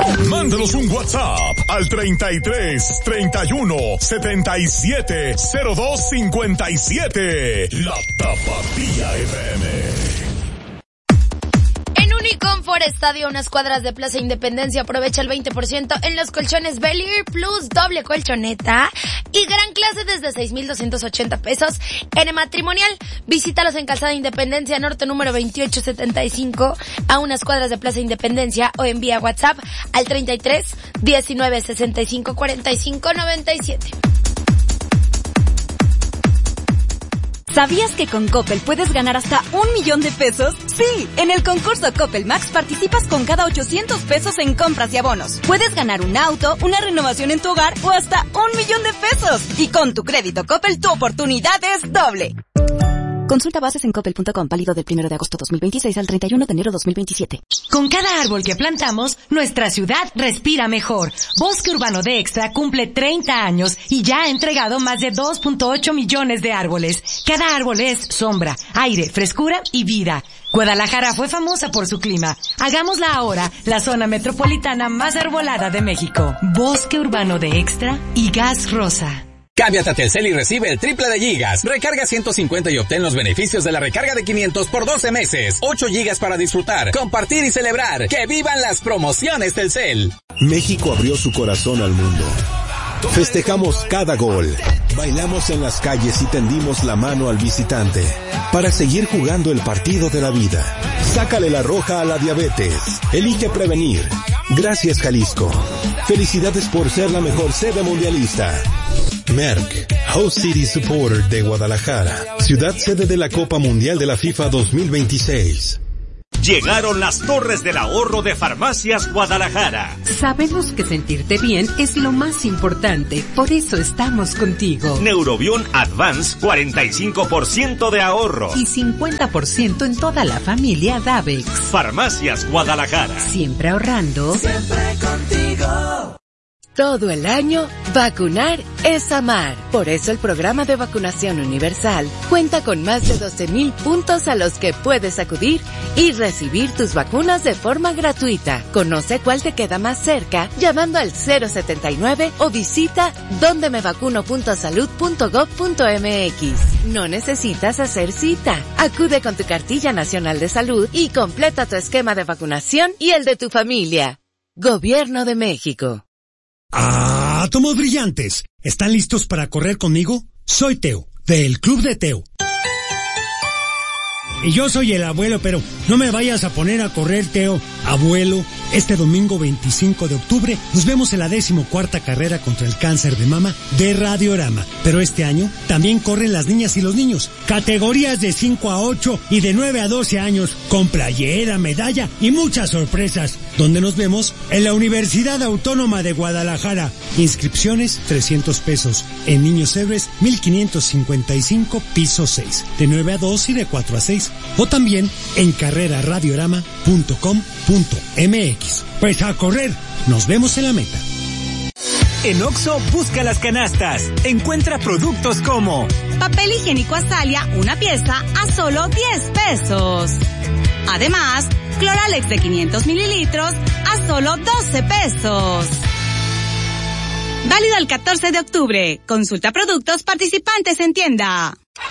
Mándanos un WhatsApp al 33 31 77 02 57. La Tapatía FM. Unicomfort Estadio, unas cuadras de Plaza Independencia. Aprovecha el 20% en los colchones Bellier Plus, doble colchoneta y gran clase desde 6,280 pesos en el matrimonial. Visítalos en Calzada Independencia Norte número 2875 a unas cuadras de Plaza Independencia o envía WhatsApp al 33 19 65 45 97. ¿Sabías que con Coppel puedes ganar hasta 1,000,000 de pesos? Sí, en el concurso Coppel Max participas con cada 800 pesos en compras y abonos. Puedes ganar un auto, una renovación en tu hogar o hasta 1,000,000 de pesos. Y con tu crédito Coppel, tu oportunidad es doble. Consulta bases en coppel.com, válido del 1 de agosto 2026 al 31 de enero 2027. Con cada árbol que plantamos, nuestra ciudad respira mejor. Bosque Urbano de Extra cumple 30 años y ya ha entregado más de 2.8 millones de árboles. Cada árbol es sombra, aire, frescura y vida. Guadalajara fue famosa por su clima. Hagámosla ahora la zona metropolitana más arbolada de México. Bosque Urbano de Extra y Gas Rosa. Cámbiate a Telcel y recibe el triple de gigas. Recarga 150 y obtén los beneficios de la recarga de 500 por 12 meses. 8 gigas para disfrutar, compartir y celebrar. ¡Que vivan las promociones Telcel! México abrió su corazón al mundo. Festejamos cada gol. Bailamos en las calles y tendimos la mano al visitante para seguir jugando el partido de la vida. Sácale la roja a la diabetes. Elige prevenir. Gracias, Jalisco. Felicidades por ser la mejor sede mundialista. Merck, Host City Supporter de Guadalajara, ciudad sede de la Copa Mundial de la FIFA 2026. Llegaron las Torres del Ahorro de Farmacias Guadalajara. Sabemos que sentirte bien es lo más importante, por eso estamos contigo. Neurobion Advance, 45% de ahorro. Y 50% en toda la familia Davex. Farmacias Guadalajara. Siempre ahorrando. Siempre contigo. Todo el año, vacunar es amar. Por eso el programa de vacunación universal cuenta con más de 12,000 puntos a los que puedes acudir y recibir tus vacunas de forma gratuita. Conoce cuál te queda más cerca llamando al 079 o visita dondemevacuno.salud.gov.mx. No necesitas hacer cita. Acude con tu cartilla nacional de salud y completa tu esquema de vacunación y el de tu familia. Gobierno de México. ¡Átomos brillantes! ¿Están listos para correr conmigo? Soy Teo, del Club de Teo. Y yo soy el abuelo, pero no me vayas a poner a correr, Teo. Abuelo, este domingo 25 de octubre nos vemos en la 14ª carrera contra el cáncer de mama de Radiorama. Pero este año también corren las niñas y los niños. Categorías de 5 a 8 y de 9 a 12 años, con playera, medalla y muchas sorpresas. Donde nos vemos en la Universidad Autónoma de Guadalajara. Inscripciones 300 pesos. En Niños Héroes 1555, piso 6. De 9 a 2 y de 4 a 6. O también en carreraradiorama.com.mx. Pues a correr, nos vemos en la meta. En Oxxo, busca las canastas. Encuentra productos como papel higiénico Astalia, una pieza a solo 10 pesos. Además, Cloralex de 500 mililitros a solo 12 pesos. Válido el 14 de octubre. Consulta productos participantes en tienda.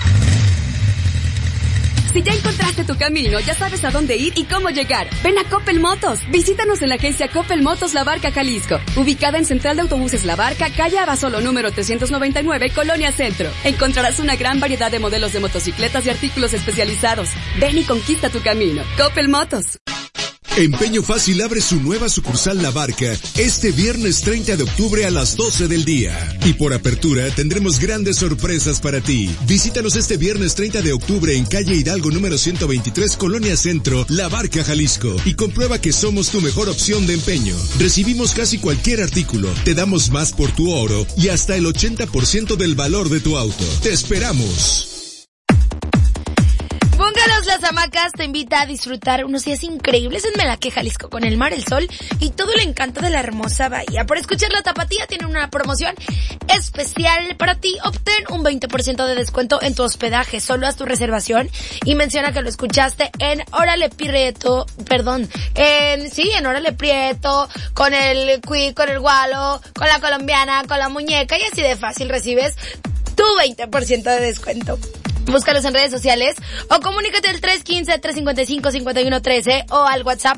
Si ya encontraste tu camino, ya sabes a dónde ir y cómo llegar. Ven a Coppel Motos. Visítanos en la agencia Coppel Motos La Barca, Jalisco. Ubicada en Central de Autobuses La Barca, calle Abasolo número 399, Colonia Centro. Encontrarás una gran variedad de modelos de motocicletas y artículos especializados. Ven y conquista tu camino. Coppel Motos. Empeño Fácil abre su nueva sucursal La Barca este viernes 30 de octubre a las 12 del día. Y por apertura tendremos grandes sorpresas para ti. Visítanos este viernes 30 de octubre en calle Hidalgo número 123, Colonia Centro, La Barca, Jalisco. Y comprueba que somos tu mejor opción de empeño. Recibimos casi cualquier artículo, te damos más por tu oro y hasta el 80% del valor de tu auto. ¡Te esperamos! Bungalows Bungalows Las Hamacas te invita a disfrutar unos días increíbles en Melaque, Jalisco, con el mar, el sol y todo el encanto de la hermosa bahía. Por escuchar La Tapatía tiene una promoción especial para ti. Obtén un 20% de descuento en tu hospedaje. Solo haz tu reservación y menciona que lo escuchaste en Órale Prieto, en Órale Prieto, con el Cui, con el Gualo, con la colombiana, con la muñeca, y así de fácil recibes tu 20% de descuento. Búscalos en redes sociales o comunícate al 315-355-5113 o al WhatsApp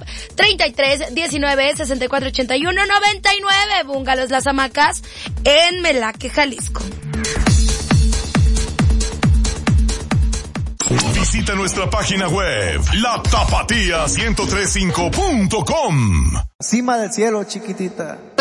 33-19-64-81-99. Bungalows Las Hamacas en Melaque, Jalisco. Visita nuestra página web, latapatía1035.com. Encima del cielo, chiquitita.